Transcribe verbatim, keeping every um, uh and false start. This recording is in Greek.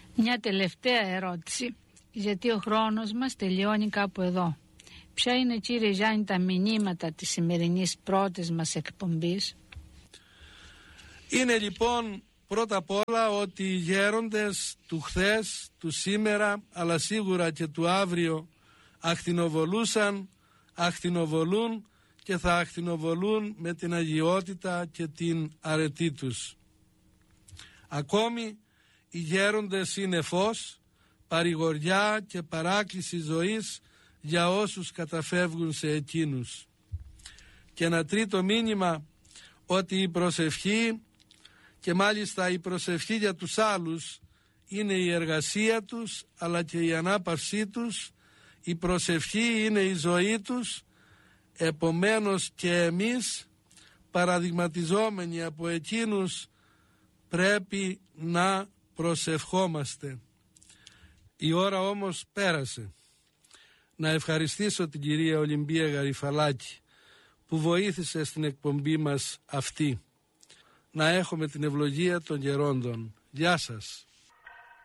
Μια τελευταία ερώτηση, γιατί ο χρόνος μας τελειώνει κάπου εδώ. Ποια είναι, κύριε Γιάννη, τα μηνύματα της σημερινής πρώτης μας εκπομπής? Είναι λοιπόν πρώτα απ' όλα ότι οι γέροντες του χθες, του σήμερα, αλλά σίγουρα και του αύριο ακτινοβολούσαν, ακτινοβολούν και θα ακτινοβολούν με την αγιότητα και την αρετή τους. Ακόμη οι γέροντες είναι φως, παρηγοριά και παράκληση ζωής για όσους καταφεύγουν σε εκείνους. Και ένα τρίτο μήνυμα, ότι η προσευχή, και μάλιστα η προσευχή για τους άλλους, είναι η εργασία τους αλλά και η ανάπαυσή τους. Η προσευχή είναι η ζωή τους. Επομένως και εμείς, παραδειγματιζόμενοι από εκείνους, πρέπει να προσευχόμαστε. Η ώρα όμως πέρασε. Να ευχαριστήσω την κυρία Ολυμπία Γαριφαλάκη που βοήθησε στην εκπομπή μας αυτή. Να έχουμε την ευλογία των γερόντων. Γεια σας.